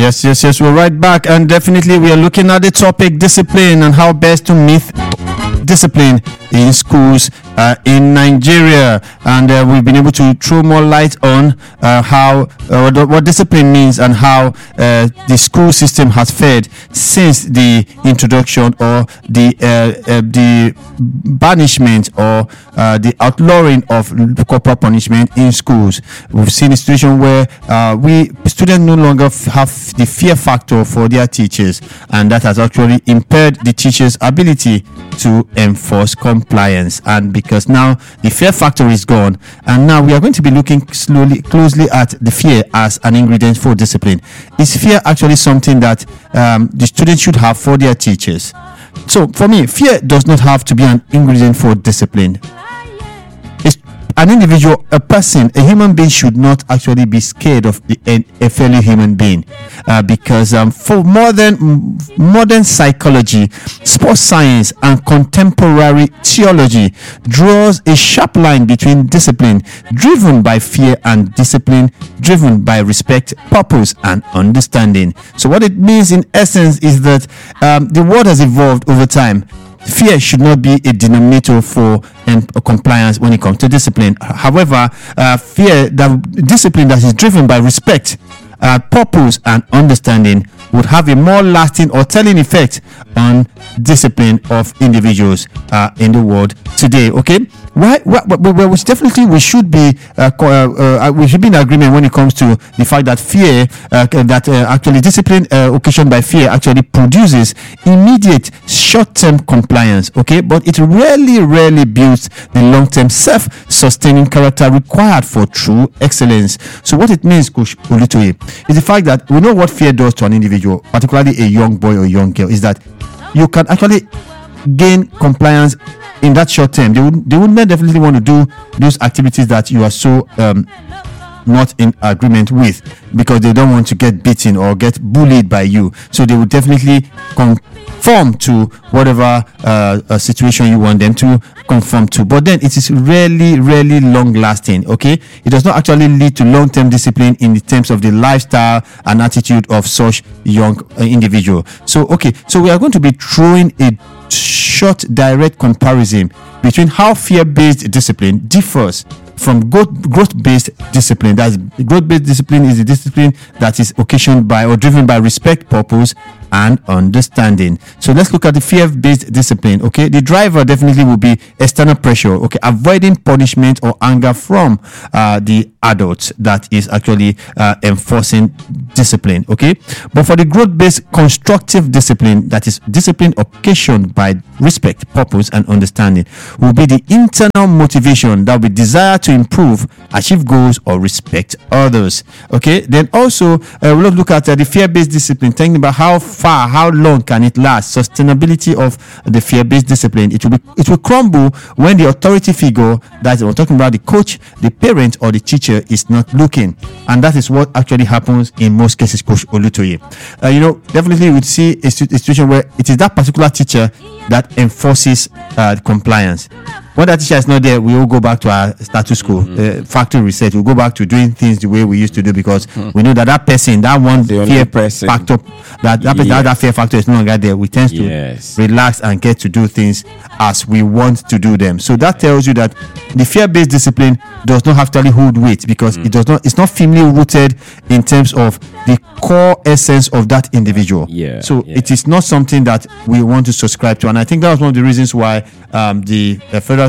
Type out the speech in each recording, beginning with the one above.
Yes. We're right back, and definitely we are looking at the topic discipline and how best to meet discipline in schools in Nigeria, and we've been able to throw more light on how what discipline means and how the school system has fared since the introduction or the banishment or the outlawing of corporal punishment in schools. We've seen a situation where students no longer have the fear factor for their teachers, and that has actually impaired the teachers' ability to enforce compliance. And because now the fear factor is gone, and now we are going to be looking closely at the fear as an ingredient for discipline. Is fear actually something that the students should have for their teachers? So for me, fear does not have to be an ingredient for discipline. An individual, a person, a human being should not actually be scared of a fellow human being, because for modern psychology, sports science, and contemporary theology draws a sharp line between discipline driven by fear and discipline driven by respect, purpose, and understanding. So what it means in essence is that the world has evolved over time. Fear should not be a denominator for compliance when it comes to discipline. However, discipline that is driven by respect, purpose, and understanding would have a more lasting or telling effect on discipline of individuals in the world today. Okay, which definitely we should be in agreement when it comes to the fact that fear, actually discipline occasioned by fear actually produces immediate short-term compliance. Okay, but it rarely builds the long-term self-sustaining character required for true excellence. So what it means, Coach Olutoye, is the fact that we know what fear does to an individual, particularly a young boy or young girl, is that you can actually gain compliance in that short term. They would definitely want to do those activities that you are so not in agreement with, because they don't want to get beaten or get bullied by you. So they would definitely conform to whatever situation you want them to conform to. But then it is really long lasting. Okay, it does not actually lead to long-term discipline in the terms of the lifestyle and attitude of such young individual. So we are going to be throwing a short direct comparison between how fear-based discipline differs from growth-based discipline. That's growth-based discipline is the discipline that is occasioned by or driven by respect, purpose, and understanding. So let's look at the fear-based discipline. Okay, the driver definitely will be external pressure. Okay, avoiding punishment or anger from the adults that is actually enforcing discipline. Okay, but for the growth-based constructive discipline, that is discipline occasioned by respect, purpose, and understanding, will be the internal motivation that will desire to improve, achieve goals, or respect others. Okay, then also we'll look at the fear-based discipline, thinking about how long can it last, sustainability of the fear-based discipline. It will crumble when the authority figure, that we're talking about the coach, the parent, or the teacher, is not looking, and that is what actually happens in most cases, Coach Olutoye. Definitely we would see a situation where it is that particular teacher that enforces compliance. When that teacher is not there, we will go back to our status quo, factory reset. We'll go back to doing things the way we used to do, because we know that person, that one fear factor, that fear factor is no longer there. We tend to relax and get to do things as we want to do them. So that tells you that the fear-based discipline does not have to hold weight, because it's not firmly rooted in terms of the core essence of that individual. It is not something that we want to subscribe to, and I think that was one of the reasons why the Federal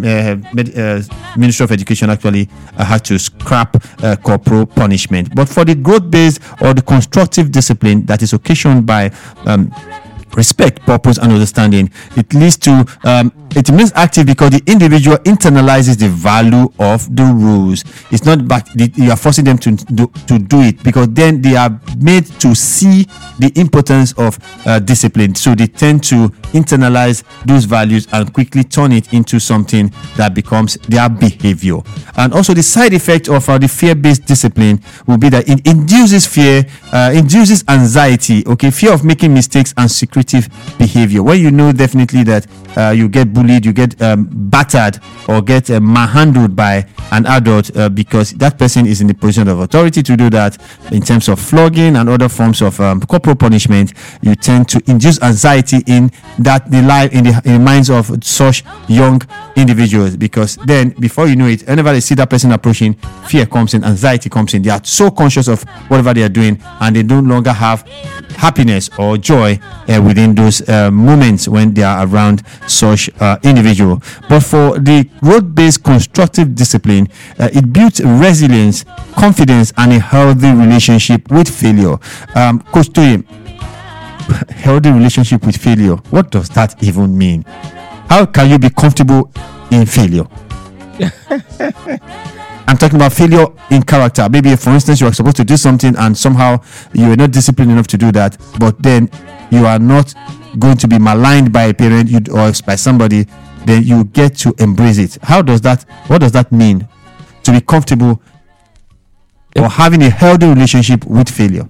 Ministry of Education actually had to scrap corporal punishment. But for the growth-based or the constructive discipline that is occasioned by respect, purpose, and understanding, it leads to it remains active because the individual internalizes the value of the rules. It's not you are forcing them to do it, because then they are made to see the importance of discipline. So they tend to internalize those values and quickly turn it into something that becomes their behavior. And also the side effect of the fear-based discipline will be that it induces fear, induces anxiety, fear of making mistakes and secretive behavior. When you know definitely that you get bullied bullied, you get battered, or get manhandled by an adult because that person is in the position of authority to do that, in terms of flogging and other forms of corporal punishment, you tend to induce anxiety in the minds of such young individuals, because then before you know it, whenever they see that person approaching, fear comes in, anxiety comes in. They are so conscious of whatever they are doing, and they no longer have happiness or joy within those moments when they are around such individual. But for the growth-based constructive discipline, it builds resilience, confidence, and a healthy relationship with failure. Coach Toye, healthy relationship with failure, what does that even mean? How can you be comfortable in failure? I'm talking about failure in character. Maybe, for instance, you are supposed to do something and somehow you are not disciplined enough to do that, but then you are not going to be maligned by a parent or by somebody. Then you get to embrace it. What does that mean to be comfortable or having a healthy relationship with failure?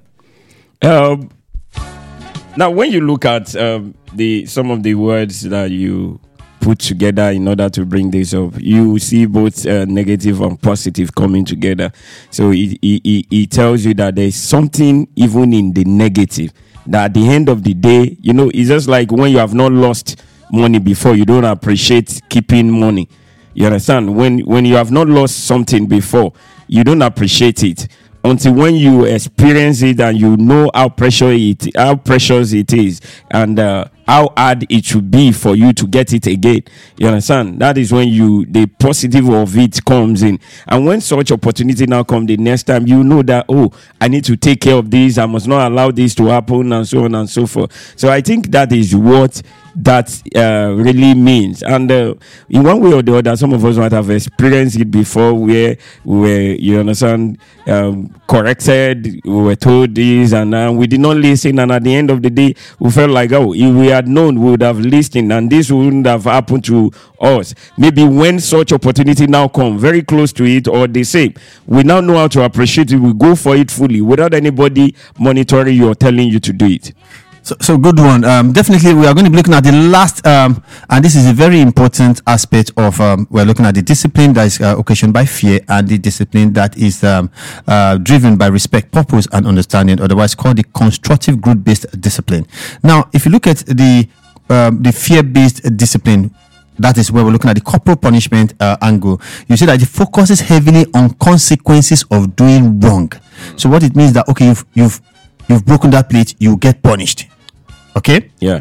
Now, when you look at some of the words that you put together in order to bring this up, you see both negative and positive coming together. So it tells you that there's something even in the negative, that at the end of the day, it's just like when you have not lost money before, you don't appreciate keeping money. You understand? When you have not lost something before, you don't appreciate it until when you experience it and you know how precious it is, and how hard it should be for you to get it again. You understand? That is when the positive of it comes in. And when such opportunity now comes the next time, you know that, I need to take care of this. I must not allow this to happen, and so on and so forth. So I think that is what that really means. And in one way or the other, some of us might have experienced it before, where we were, you understand, corrected, we were told this, and we did not listen, and at the end of the day, we felt like, if we had known, we would have listened, and this wouldn't have happened to us. Maybe when such opportunity now come very close to it, or the same, we now know how to appreciate it. We go for it fully without anybody monitoring you or telling you to do it. So good one. Definitely, we are going to be looking at the last, and this is a very important aspect of. We're looking at the discipline that is occasioned by fear, and the discipline that is driven by respect, purpose, and understanding, otherwise called the constructive growth-based discipline. Now, if you look at the fear-based discipline, that is where we're looking at the corporal punishment angle. You see that it focuses heavily on consequences of doing wrong. So what it means that, okay, you've broken that plate, you get punished. Okay? Yeah.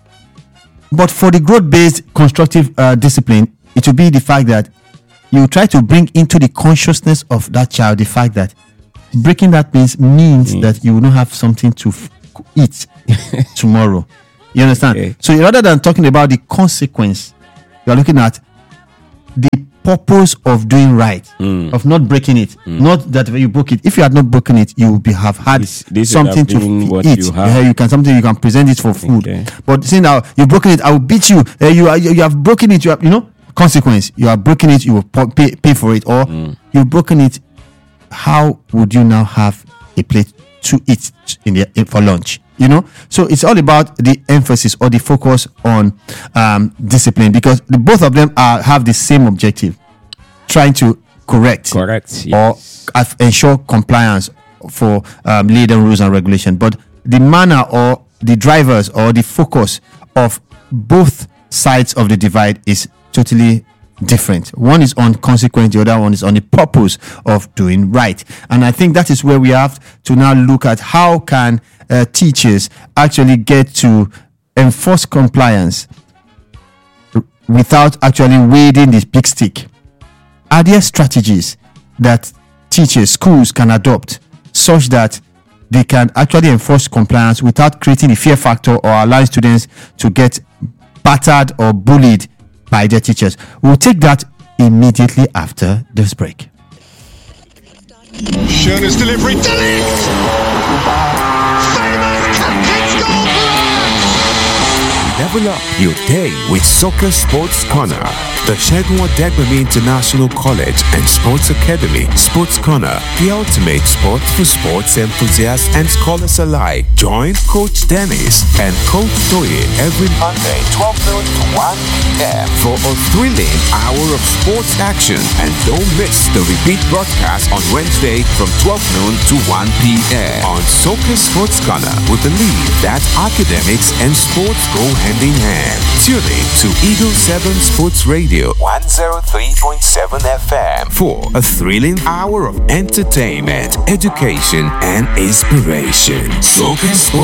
But for the growth-based constructive discipline, it will be the fact that you try to bring into the consciousness of that child the fact that breaking that plate means that you will not have something to eat tomorrow. You understand? Okay. So rather than talking about the consequence, you are looking at the purpose of doing right, of not breaking it. Not that you broke it. If you had not broken it, you would have had something to eat. You can present it for food. Okay. But see now, you've broken it, I will beat you. You have broken it. Consequence. You have broken it. You will pay for it. Or you've broken it. How would you now have a plate to eat for lunch? So it's all about the emphasis or the focus on discipline, because both of them have the same objective, trying to correct yes, or ensure compliance for laid down rules and regulation. But the manner or the drivers or the focus of both sides of the divide is totally different. One is on consequence, the other one is on the purpose of doing right. And I think that is where we have to now look at how can teachers actually get to enforce compliance without actually wielding this big stick. Are there strategies that teachers, schools can adopt such that they can actually enforce compliance without creating a fear factor or allowing students to get battered or bullied by their teachers? We'll take that immediately after this break. Schönes delivery. Level up your day with Soccer Sports Corner, the Segun Odegbemi International College and Sports Academy, Sports Corner, the ultimate sport for sports enthusiasts and scholars alike. Join Coach Dennis and Coach Toye every Monday, 12 noon to 1 p.m. for a thrilling hour of sports action. And don't miss the repeat broadcast on Wednesday from 12 noon to 1 p.m. on Soccer Sports Corner. We believe that academics and sports go hand in hand. Tune in to Eagle 7 Sports Radio 103.7 FM for a thrilling hour of entertainment, education, and inspiration. Soccer Sports